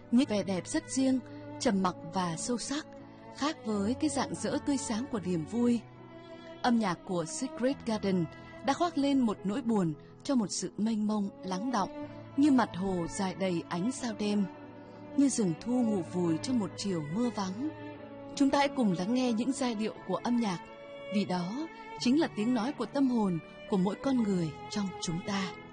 những vẻ đẹp rất riêng, trầm mặc và sâu sắc, khác với cái rạng rỡ tươi sáng của niềm vui. Âm nhạc của Secret Garden đã khoác lên một nỗi buồn cho một sự mênh mông lắng đọng, như mặt hồ dài đầy ánh sao đêm, như rừng thu ngủ vùi trong một chiều mưa vắng. Chúng ta hãy cùng lắng nghe những giai điệu của âm nhạc, vì đó chính là tiếng nói của tâm hồn của mỗi con người trong chúng ta.